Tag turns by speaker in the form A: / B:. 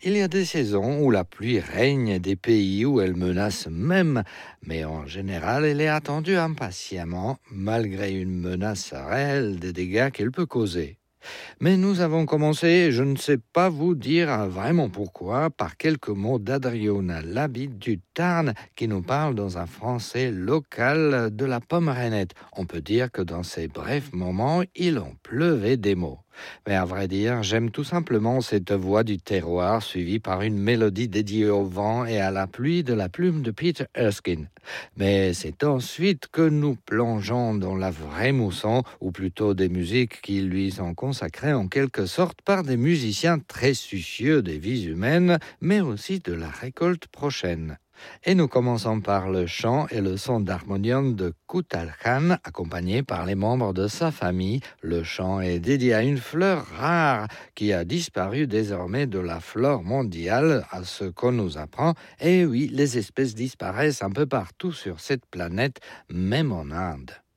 A: Il y a des saisons où la pluie règne, des pays où elle menace même, mais en général, elle est attendue impatiemment, malgré une menace réelle des dégâts qu'elle peut causer. Mais nous avons commencé, je ne sais pas vous dire vraiment pourquoi, par quelques mots d'Adriona Labide du Tarn qui nous parle dans un français local de la Pommeranette. On peut dire que dans ces brefs moments, il en pleuvait des mots. Mais à vrai dire, j'aime tout simplement cette voix du terroir suivie par une mélodie dédiée au vent et à la pluie de la plume de Peter Erskine. Mais c'est ensuite que nous plongeons dans la vraie mousson, ou plutôt des musiques qui lui sont consacrées en quelque sorte par des musiciens très soucieux des vies humaines, mais aussi de la récolte prochaine. Et nous commençons par le chant et le son d'harmonium de Kutal Khan, accompagné par les membres de sa famille. Le chant est dédié à une fleur rare qui a disparu désormais de la flore mondiale, à ce qu'on nous apprend. Et oui, les espèces disparaissent un peu partout sur cette planète, même en Inde.